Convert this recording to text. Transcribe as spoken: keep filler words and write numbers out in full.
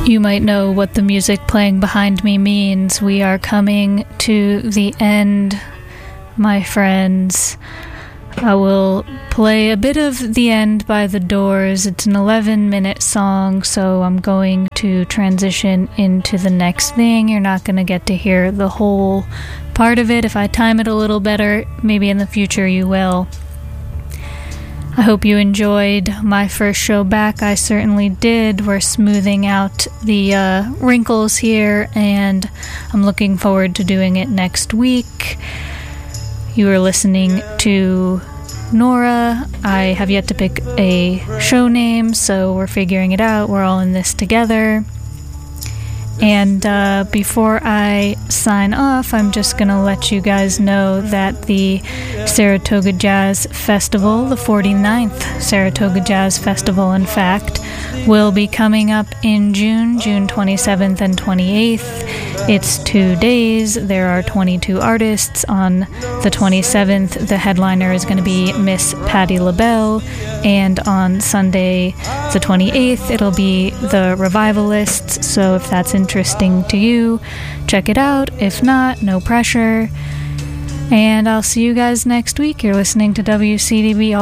You might know what the music playing behind me means. We are coming to the end, my friends. I will play a bit of The End by The Doors. It's an eleven minute song, so I'm going to transition into the next thing. You're not going to get to hear the whole part of it. If I time it a little better, maybe in the future you will. I hope you enjoyed my first show back. I certainly did. We're smoothing out the uh, wrinkles here, and I'm looking forward to doing it next week. You are listening to Nora. I have yet to pick a show name, so we're figuring it out. We're all in this together. And uh, before I sign off, I'm just going to let you guys know that the Saratoga Jazz Festival, the forty-ninth Saratoga Jazz Festival, in fact, will be coming up in June, June twenty-seventh and twenty-eighth. It's two days. There are twenty-two artists. On the twenty-seventh, the headliner is going to be Miss Patti LaBelle, and on Sunday, the twenty-eighth, it'll be the Revivalists. So if that's interesting to you, check it out. If not, no pressure. And I'll see you guys next week. You're listening to W C D B